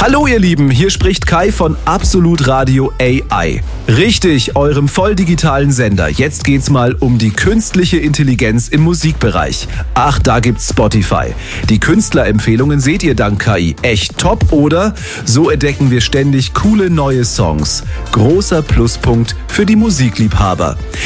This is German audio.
Hallo ihr Lieben, hier spricht Kai von Absolut Radio AI. Richtig, eurem voll digitalen Sender. Jetzt geht's mal um die künstliche Intelligenz im Musikbereich. Ach, da gibt's Spotify. Die Künstlerempfehlungen seht ihr dank KI. Echt top, oder? So entdecken wir ständig coole neue Songs. Großer Pluspunkt für die Musikliebhaber.